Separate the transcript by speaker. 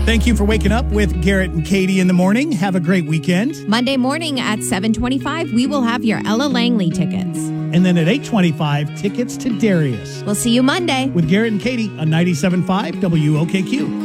Speaker 1: Thank you for waking up with Garrett and Katie in the morning. Have a great weekend.
Speaker 2: Monday morning at 7:25, we will have your Ella Langley tickets.
Speaker 1: And then at 8:25, tickets to Darius.
Speaker 2: We'll see you Monday.
Speaker 1: With Garrett and Katie on 97.5 WOKQ.